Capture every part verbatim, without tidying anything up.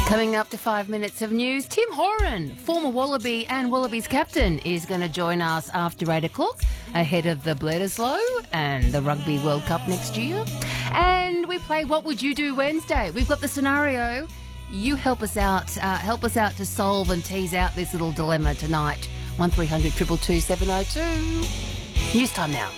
Coming up to five minutes of news, Tim Horan, former Wallaby and Wallabies captain, is going to join us after eight o'clock ahead of the Bledisloe and the Rugby World Cup next year. And we play What Would You Do Wednesday. We've got the scenario. You help us out, uh, help us out to solve and tease out this little dilemma tonight. one three hundred two two two seven oh two. News time now.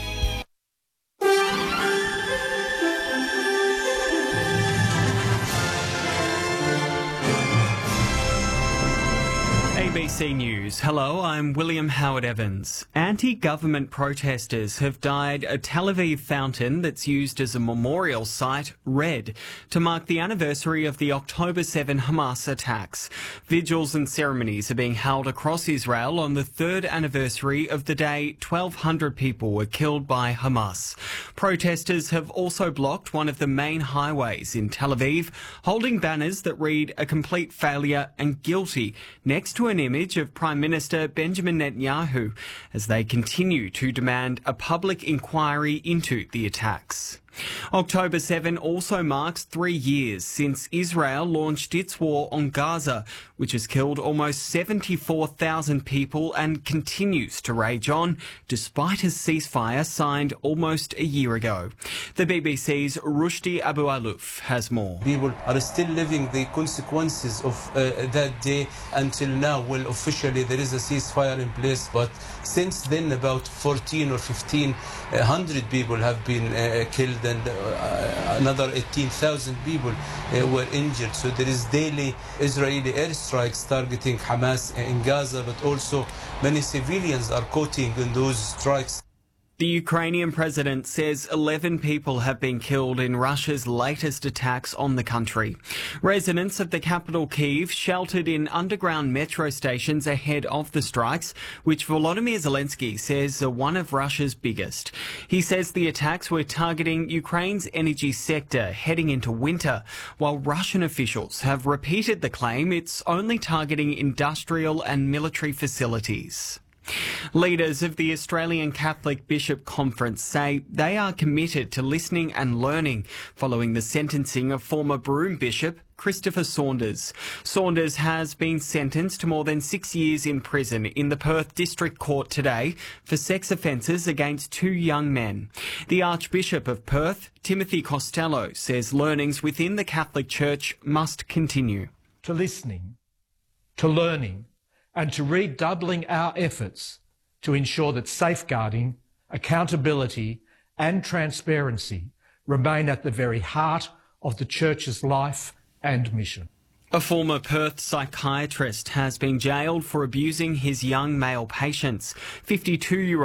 A B C News. Hello, I'm William Howard Evans. Anti-government protesters have dyed a Tel Aviv fountain that's used as a memorial site red to mark the anniversary of the October seventh Hamas attacks. Vigils and ceremonies are being held across Israel on the third anniversary of the day twelve hundred people were killed by Hamas. Protesters have also blocked one of the main highways in Tel Aviv, holding banners that read "A complete failure" and "Guilty" next to an image of Prime Minister Benjamin Netanyahu as they continue to demand a public inquiry into the attacks. October seventh also marks three years since Israel launched its war on Gaza, which has killed almost seventy-four thousand people and continues to rage on despite a ceasefire signed almost a year ago. The B B C's Rushdie Abu-Alouf has more. People are still living the consequences of uh, that day until now. Well, officially there is a ceasefire in place, but since then about fourteen or fifteen hundred people have been uh, killed, and uh, another eighteen thousand people uh, were injured. So there is daily Israeli airstrikes targeting Hamas in Gaza, but also many civilians are caught in those strikes. The Ukrainian president says eleven people have been killed in Russia's latest attacks on the country. Residents of the capital Kyiv sheltered in underground metro stations ahead of the strikes, which Volodymyr Zelensky says are one of Russia's biggest. He says the attacks were targeting Ukraine's energy sector heading into winter, while Russian officials have repeated the claim it's only targeting industrial and military facilities. Leaders of the Australian Catholic Bishop Conference say they are committed to listening and learning following the sentencing of former Broome Bishop Christopher Saunders. Saunders has been sentenced to more than six years in prison in the Perth District Court today for sex offences against two young men. The Archbishop of Perth, Timothy Costello, says learnings within the Catholic Church must continue. To listening, to learning, and to redoubling our efforts to ensure that safeguarding, accountability and transparency remain at the very heart of the Church's life and mission. A former Perth psychiatrist has been jailed for abusing his young male patients. fifty-two-year-old